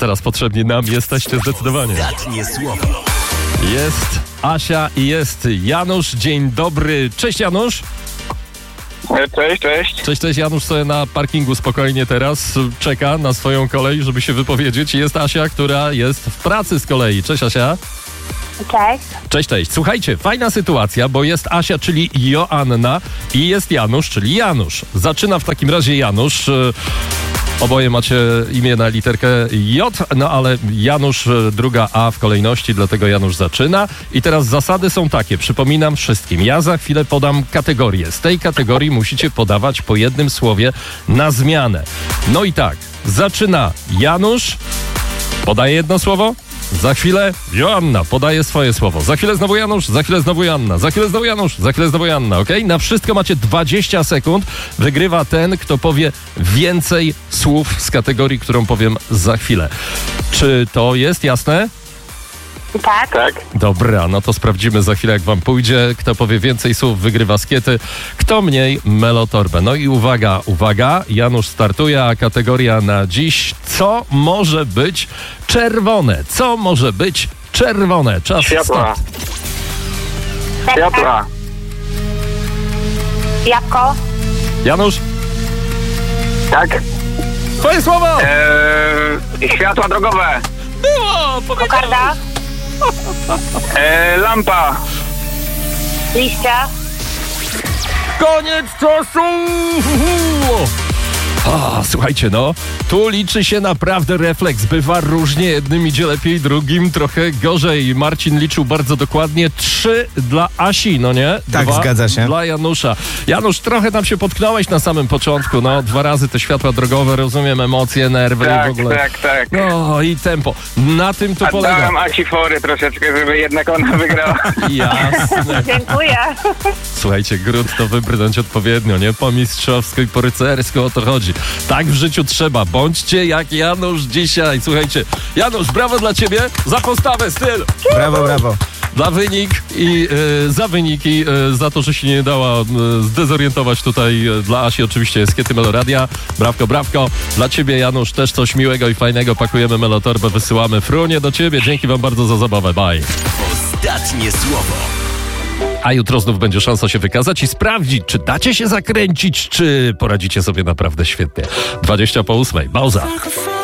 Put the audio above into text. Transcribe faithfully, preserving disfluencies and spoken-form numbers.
teraz potrzebni nam jesteście zdecydowanie. Ostatnie słowo. Jest Asia i jest Janusz. Dzień dobry. Cześć Janusz. Cześć, cześć. Cześć, cześć. Janusz sobie na parkingu spokojnie teraz czeka na swoją kolej, żeby się wypowiedzieć. Jest Asia, która jest w pracy z kolei. Cześć Asia. Cześć. Cześć, cześć. Słuchajcie, fajna sytuacja, bo jest Asia, czyli Joanna i jest Janusz, czyli Janusz. Zaczyna w takim razie Janusz. Oboje macie imię na literkę J, no ale Janusz druga A w kolejności, dlatego Janusz zaczyna. I teraz zasady są takie, przypominam wszystkim. Ja za chwilę podam kategorię. Z tej kategorii musicie podawać po jednym słowie na zmianę. No i tak, zaczyna Janusz, podaje jedno słowo. Za chwilę Joanna podaje swoje słowo. Za chwilę znowu Janusz, za chwilę znowu Joanna, za chwilę znowu Janusz, za chwilę znowu Joanna, okej? Na wszystko macie dwadzieścia sekund. Wygrywa ten, kto powie więcej słów z kategorii, którą powiem za chwilę. Czy to jest jasne? Tak. Tak. Dobra, no to sprawdzimy za chwilę, jak wam pójdzie. Kto powie więcej słów, wygrywa skiety. Kto mniej, melotorbę. No i uwaga, uwaga, Janusz startuje, a kategoria na dziś, co może być czerwone? Co może być czerwone? Czas Światła. start. Światła. Jabłko. Janusz, Tak. twoje słowo! Eee, światła drogowe. Było! Powiedziałeś. Kokarda. Eee, lampa. Liścia. Koniec czasu! A, słuchajcie, no, tu liczy się naprawdę refleks. Bywa różnie, jednym idzie lepiej, drugim trochę gorzej. Marcin liczył bardzo dokładnie. Trzy dla Asi, no nie? Tak, Dwa zgadza się. dla Janusza. Janusz, trochę tam się potknąłeś na samym początku, no, dwa razy te światła drogowe, rozumiem, emocje, nerwy i w Tak, ogóle. tak, tak. No i tempo. Na tym to A polega. dałem Asi fory troszeczkę, żeby jednak ona wygrała. Jasne. Dziękuję. Słuchajcie, grunt to wybrnąć odpowiednio, nie? Po mistrzowsku i po rycersku, o to chodzi. Tak w życiu trzeba. Bądźcie jak Janusz dzisiaj. Słuchajcie, Janusz, brawo dla ciebie za postawę, styl. Brawo, brawo. Za wynik i y, za wyniki, y, za to, że się nie dała y, zdezorientować tutaj y, dla Asi. Oczywiście Skiety Meloradia. Brawko, brawko. Dla ciebie, Janusz, też coś miłego i fajnego. Pakujemy melotorbę, wysyłamy frunie do ciebie. Dzięki wam bardzo za zabawę. Bye. Ostatnie słowo. A jutro znów będzie szansa się wykazać i sprawdzić, czy dacie się zakręcić, czy poradzicie sobie naprawdę świetnie. dwadzieścia po ósmej. Pauza.